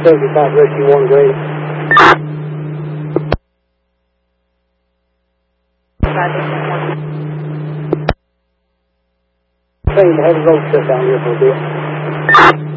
75 Rescue 1 grade. Saying to have a road shut down here for a bit.